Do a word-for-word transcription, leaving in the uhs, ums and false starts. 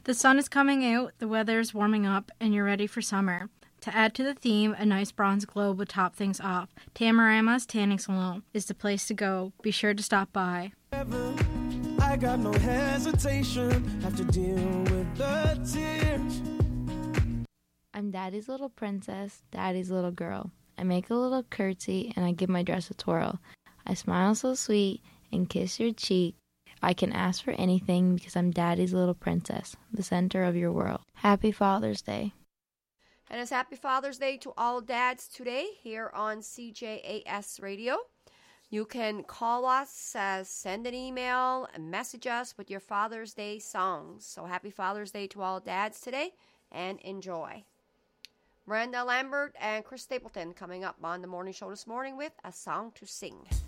The sun is coming out, the weather is warming up, and you're ready for summer. To add to the theme, a nice bronze globe would top things off. Tamarama's Tanning Salon is the place to go. Be sure to stop by. I got no hesitation, have to deal with the tears. I'm Daddy's little princess, Daddy's little girl. I make a little curtsy and I give my dress a twirl. I smile so sweet and kiss your cheek. I can ask for anything because I'm Daddy's little princess, the center of your world. Happy Father's Day. And it's Happy Father's Day to all dads today here on C J A S Radio. You can call us, uh, send an email, and message us with your Father's Day songs. So happy Father's Day to all dads today, and enjoy. Miranda Lambert and Chris Stapleton coming up on the morning show this morning with A Song to Sing.